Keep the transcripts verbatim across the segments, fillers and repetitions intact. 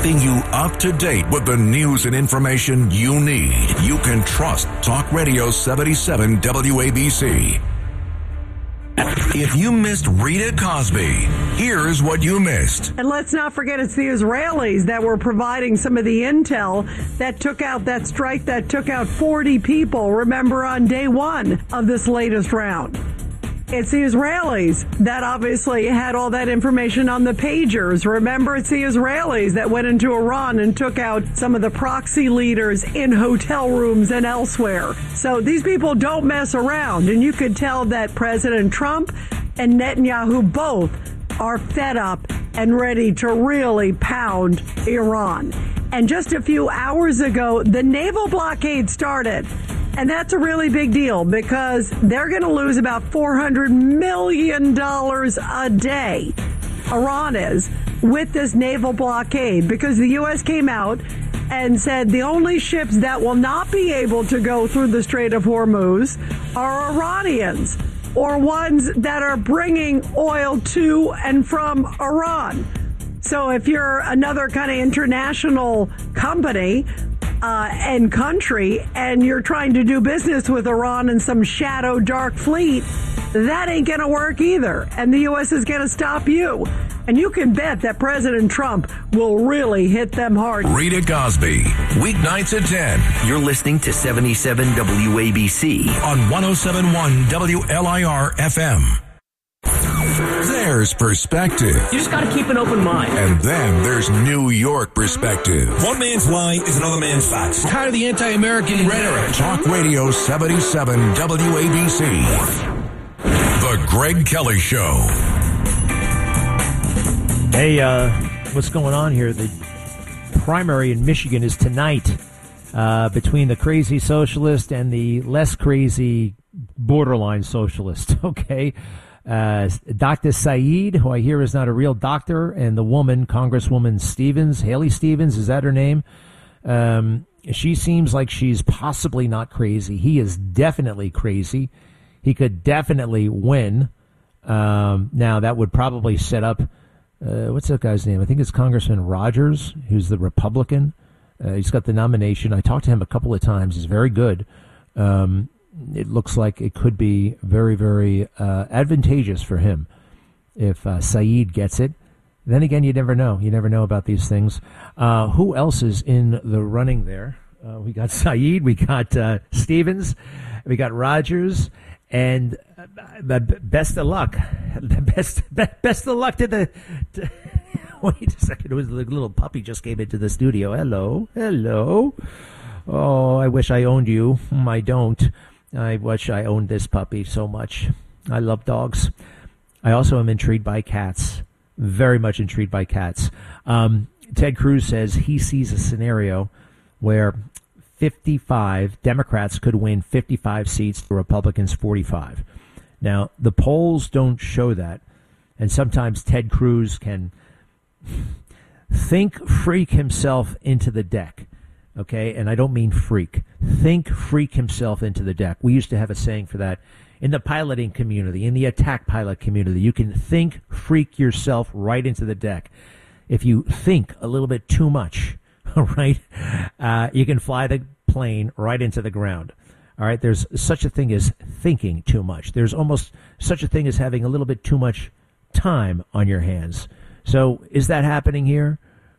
Keeping you up to date with the news and information you need. You can trust Talk Radio seventy-seven W A B C. If you missed Rita Cosby, here's what you missed. And let's not forget it's the Israelis that were providing some of the intel that took out that strike that took out forty people, remember, on day one of this latest round. It's the Israelis that obviously had all that information on the pagers. Remember, it's the Israelis that went into Iran and took out some of the proxy leaders in hotel rooms and elsewhere. So these people don't mess around. And you could tell that President Trump and Netanyahu both are fed up and ready to really pound Iran. And just a few hours ago, the naval blockade started. And that's a really big deal because they're going to lose about four hundred million dollars a day, Iran is, with this naval blockade, because the U S came out and said the only ships that will not be able to go through the Strait of Hormuz are Iranians or ones that are bringing oil to and from Iran. So if you're another kind of international company Uh, and country, and you're trying to do business with Iran and some shadow dark fleet, that ain't going to work either. And the U S is going to stop you. And you can bet that President Trump will really hit them hard. Rita Cosby, weeknights at ten. You're listening to seventy-seven W A B C on one oh seven point one W L I R F M. There's perspective. You just got to keep an open mind. And then there's New York perspective. One man's lie is another man's facts. Tired of the anti-American rhetoric. Talk Radio seventy-seven W A B C. The Greg Kelly Show. Hey, uh, what's going on here? The primary in Michigan is tonight uh, between the crazy socialist and the less crazy borderline socialist, okay? Uh, Doctor Saeed, who I hear is not a real doctor, and the woman, Congresswoman Stevens, Haley Stevens, is that her name? Um, she seems like she's possibly not crazy. He is definitely crazy. He could definitely win. Um, now, that would probably set up, uh, what's that guy's name? I think it's Congressman Rogers, who's the Republican. Uh, he's got the nomination. I talked to him a couple of times. He's very good. Um It looks like it could be very, very uh, advantageous for him if uh, Saeed gets it. Then again, you never know. You never know about these things. Uh, who else is in the running there? Uh, we got Saeed, we got uh, Stevens, we got Rogers, and uh, best of luck. Best, best of luck to the. To, wait a second. It was the little puppy just came into the studio. Hello, hello. Oh, I wish I owned you. I don't. I wish I owned this puppy so much. I love dogs. I also am intrigued by cats. Very much intrigued by cats. Um, Ted Cruz says he sees a scenario where fifty-five Democrats could win fifty-five seats to Republicans forty-five. Now, the polls don't show that. And sometimes Ted Cruz can think freak himself into the deck. Okay, and I don't mean freak. Think freak himself into the deck. We used to have a saying for that in the piloting community, in the attack pilot community. You can think freak yourself right into the deck. If you think a little bit too much, all right, uh, you can fly the plane right into the ground. All right, there's such a thing as thinking too much. There's almost such a thing as having a little bit too much time on your hands. So is that happening here?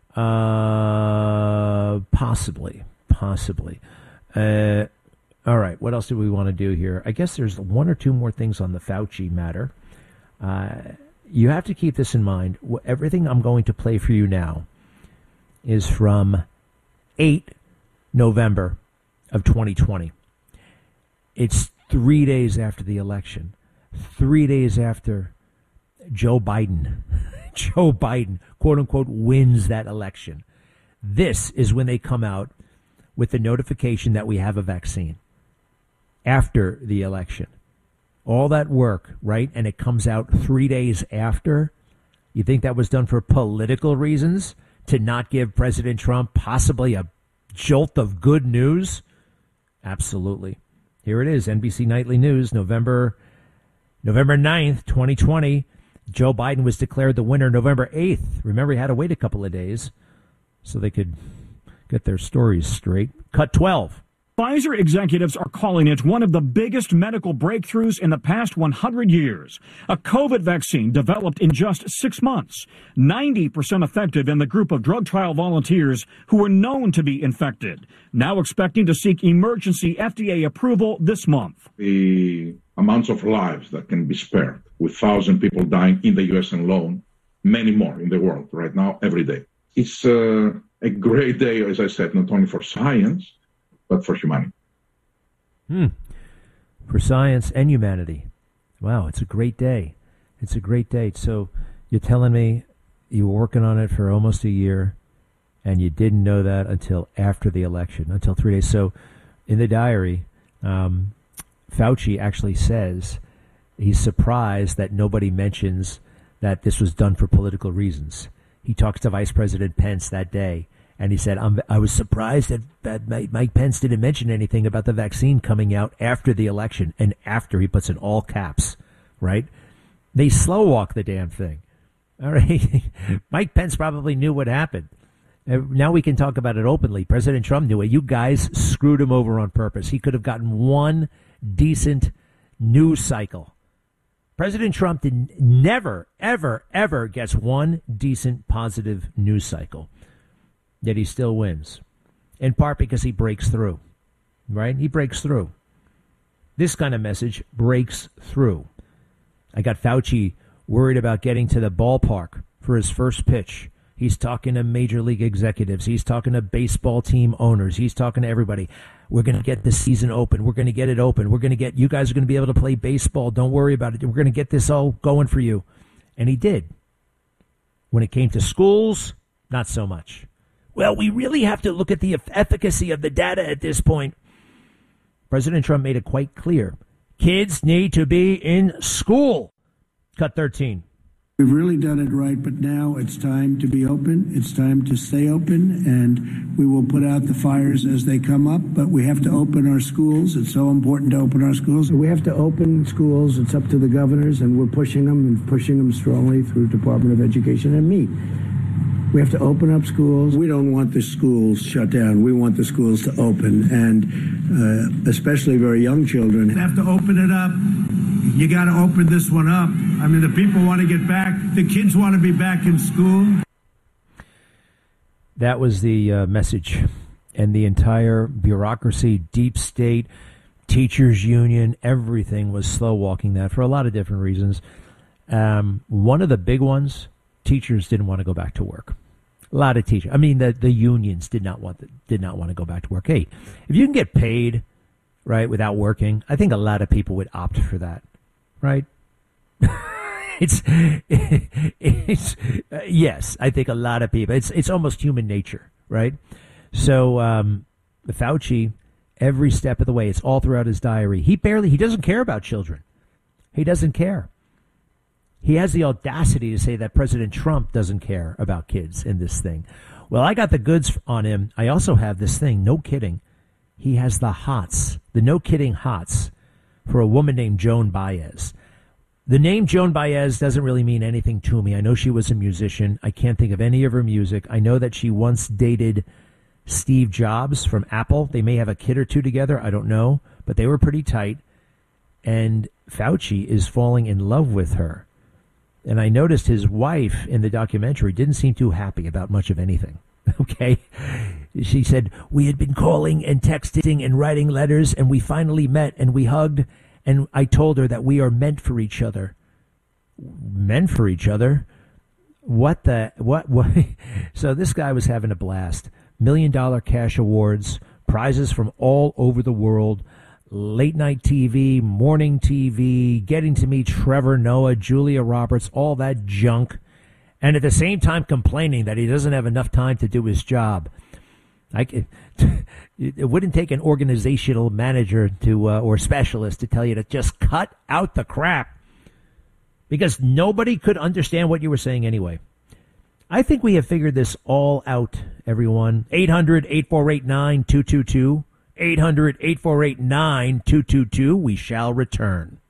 Uh, possibly, possibly. Uh, all right. What else do we want to do here? I guess there's one or two more things on the Fauci matter. Uh, you have to keep this in mind. Everything I'm going to play for you now is from eight November of twenty twenty. It's three days after the election, three days after Joe Biden Joe Biden, quote unquote, wins that election. This is when they come out with the notification that we have a vaccine after the election. All that work, right? And it comes out three days after. You think that was done for political reasons to not give President Trump possibly a jolt of good news? Absolutely. Here it is, N B C Nightly News, November November ninth, twenty twenty. Joe Biden was declared the winner November eighth. Remember, he had to wait a couple of days. so they could get their stories straight. Cut twelve. Pfizer executives are calling it one of the biggest medical breakthroughs in the past one hundred years. A COVID vaccine developed in just six months, ninety percent effective in the group of drug trial volunteers who were known to be infected, now expecting to seek emergency F D A approval this month. The amounts of lives that can be spared, with one thousand people dying in the U S alone, many more in the world right now, every day. It's uh, a great day, as I said, not only for science, but for humanity. Hmm. For science and humanity. Wow, it's a great day. It's a great day. So you're telling me you were working on it for almost a year, and you didn't know that until after the election, until three days. So in the diary, um, Fauci actually says he's surprised that nobody mentions that this was done for political reasons. He talks to Vice President Pence that day, and he said, I'm, I was surprised that, that Mike Pence didn't mention anything about the vaccine coming out after the election, and after, he puts in all caps, right? They slow walk the damn thing. All right. Mike Pence probably knew what happened. Uh, now we can talk about it openly. President Trump knew it. You guys screwed him over on purpose. He could have gotten one decent news cycle. President Trump did never, ever, ever gets one decent, positive news cycle. Yet he still wins, in part because he breaks through, right? He breaks through. This kind of message breaks through. I got Fauci worried about getting to the ballpark for his first pitch. He's talking to major league executives. He's talking to baseball team owners. He's talking to everybody. We're going to get the season open. We're going to get it open. We're going to get, you guys are going to be able to play baseball. Don't worry about it. We're going to get this all going for you. And he did. When it came to schools, not so much. Well, we really have to look at the efficacy of the data at this point. President Trump made it quite clear. Kids need to be in school. Cut thirteen. We've really done it right, but now it's time to be open. It's time to stay open, and we will put out the fires as they come up, but we have to open our schools. It's so important to open our schools. We have to open schools. It's up to the governors, and we're pushing them and pushing them strongly through Department of Education and me. We have to open up schools. We don't want the schools shut down. We want the schools to open, and uh, especially very young children. You have to open it up. You got to open this one up. I mean, the people want to get back. The kids want to be back in school. That was the uh, message. And the entire bureaucracy, deep state, teachers union, everything was slow walking that for a lot of different reasons. Um, one of the big ones, teachers didn't want to go back to work. A lot of teachers. I mean, the, the unions did not want the, did not want to go back to work. Hey, if you can get paid, right, without working, I think a lot of people would opt for that, right? it's it's uh, yes, I think a lot of people. It's it's almost human nature, right? So um, Fauci, every step of the way, it's all throughout his diary. He barely he doesn't care about children. He doesn't care. He has the audacity to say that President Trump doesn't care about kids in this thing. Well, I got the goods on him. I also have this thing, no kidding. He has the hots, the no kidding hots for a woman named Joan Baez. The name Joan Baez doesn't really mean anything to me. I know she was a musician. I can't think of any of her music. I know that she once dated Steve Jobs from Apple. They may have a kid or two together. I don't know, but they were pretty tight. And Fauci is falling in love with her. And I noticed his wife in the documentary didn't seem too happy about much of anything. Okay. She said, we had been calling and texting and writing letters, and we finally met and we hugged. And I told her that we are meant for each other. Meant for each other? What the, what, what? So this guy was having a blast. Million dollar cash awards, prizes from all over the world. Late night T V, morning T V, getting to meet Trevor Noah, Julia Roberts, all that junk. And at the same time complaining that he doesn't have enough time to do his job. I, it wouldn't take an organizational manager to uh, or specialist to tell you to just cut out the crap. Because nobody could understand what you were saying anyway. I think we have figured this all out, everyone. eight hundred, eight four eight, nine two two two. eight hundred, eight four eight, nine two two two. We shall return.